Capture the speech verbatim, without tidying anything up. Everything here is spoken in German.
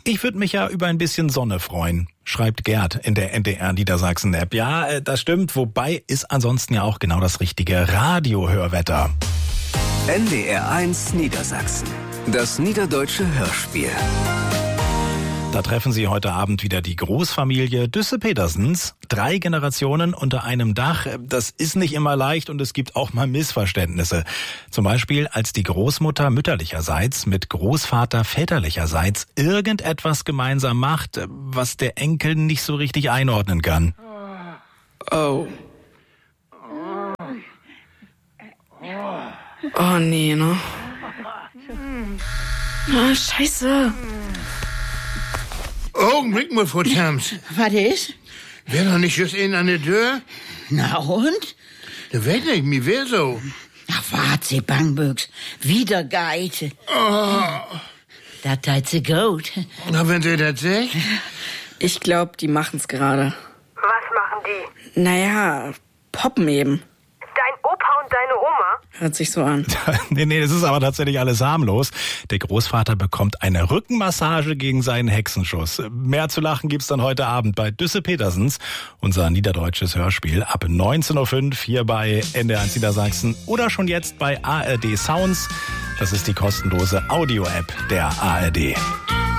Ich würde mich ja über ein bisschen Sonne freuen, schreibt Gerd in der N D R Niedersachsen-App. Ja, das stimmt, wobei ist ansonsten ja auch genau das richtige Radiohörwetter. N D R eins Niedersachsen, das niederdeutsche Hörspiel. Da treffen Sie heute Abend wieder die Großfamilie Düsse-Petersens. Drei Generationen unter einem Dach. Das ist nicht immer leicht und es gibt auch mal Missverständnisse. Zum Beispiel, als die Großmutter mütterlicherseits mit Großvater väterlicherseits irgendetwas gemeinsam macht, was der Enkel nicht so richtig einordnen kann. Oh. Oh nee, ne? Ah, scheiße. Augenblick mal, Frau Tams. Was ist? Wär doch nicht just in an der Tür? Na und? Da weiß nicht, mir wär so. Ach, wart sie, Bangbüchs. Wieder Geite. Oh. Da tat sie gut. Na, wenn sie das sagt? Ich glaub, die machen's gerade. Was machen die? Naja, poppen eben. Dein Opa und deine Oma? Hört sich so an. nee, nee, das ist aber tatsächlich alles harmlos. Der Großvater bekommt eine Rückenmassage gegen seinen Hexenschuss. Mehr zu lachen gibt's dann heute Abend bei Düsse-Petersens, unser niederdeutsches Hörspiel, ab neunzehn Uhr fünf hier bei N D R eins Niedersachsen oder schon jetzt bei A R D Sounds. Das ist die kostenlose Audio-App der A R D.